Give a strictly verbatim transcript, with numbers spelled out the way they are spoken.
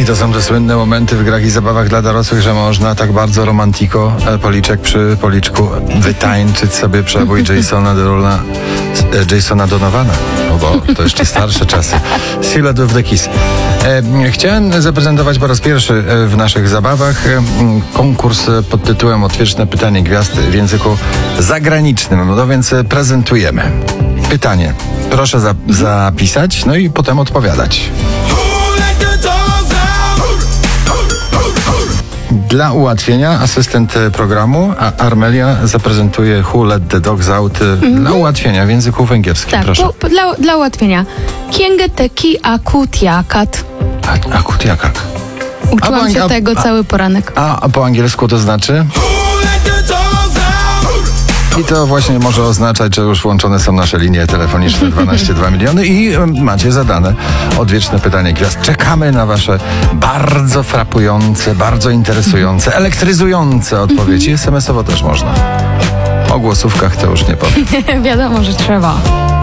I to są te słynne momenty w grach i zabawach dla dorosłych, że można tak bardzo romantiko, e, policzek przy policzku, wytańczyć sobie przebój Jasona Derula, e, Jasona Donovana. No bo to jeszcze starsze czasy. Silhouette of the Kiss. E, chciałem zaprezentować po raz pierwszy e, w naszych zabawach e, konkurs pod tytułem Odwieczne pytanie gwiazd w języku zagranicznym. No więc e, prezentujemy. Pytanie. Proszę za, zapisać, no i potem odpowiadać. Dla ułatwienia asystent programu a Armelia zaprezentuje Who Let the Dogs Out mm-hmm. dla ułatwienia w języku węgierskim. Tak, proszę. po, po, dla, dla ułatwienia. Kienge teki akutiakat. A, akutiakak. Uczyłam a, się a, tego a, cały poranek. A, a po angielsku to znaczy? I to właśnie może oznaczać, że już włączone są nasze linie telefoniczne dwanaście dwa miliony i macie zadane odwieczne pytanie gwiazd. Czekamy na wasze bardzo frapujące, bardzo interesujące, elektryzujące odpowiedzi. es em esowo też można. O głosówkach to już nie powiem. Wiadomo, że trzeba.